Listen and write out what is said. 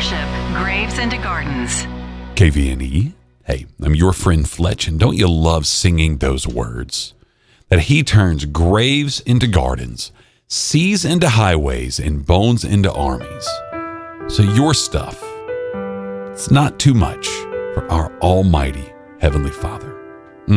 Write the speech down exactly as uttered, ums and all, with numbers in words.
worship, graves into gardens. K V N E. Hey, I'm your friend Fletch, and don't you love singing those words? That he turns graves into gardens, seas into highways, and bones into armies. So your stuff, it's not too much for our almighty Heavenly Father.